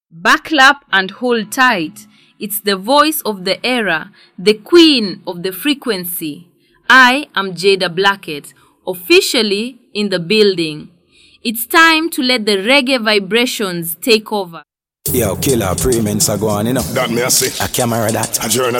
Buckle up and hold tight. It's the voice of the era, the queen of the frequency. I am Jada Blackett, officially in the building. It's time to let the reggae vibrations take over. Yo, killer, pre-mens are going, you know. That me I see. A camera that. A journal.